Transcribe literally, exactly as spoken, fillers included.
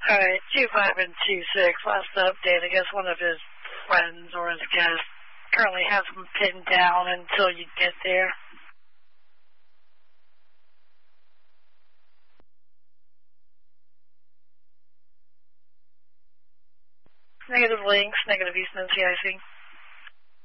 Alright, two five and two six. Last update, I guess one of his friends or his guest currently has him pinned down until you get there. Negative links, negative Eastman C I C.